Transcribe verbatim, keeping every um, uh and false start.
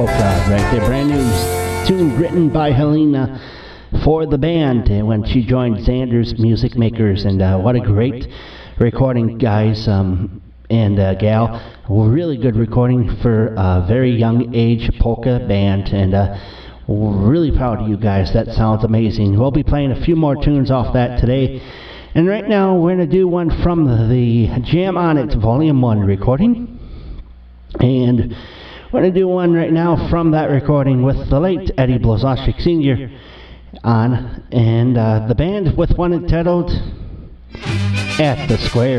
Polka, right there, brand new tune written by Helena for the band uh, when she joined Xander's Music Makers, and uh, what a great recording, guys um, and uh, gal. Really good recording for a very young age polka band, and uh, really proud of you guys. That sounds amazing. We'll be playing a few more tunes off that today, and right now we're going to do one from the Jam On It Volume one recording, and we're going to do one right now from that recording with the late Eddie Blazonczyk Senior on, and uh, the band with one entitled At the Square.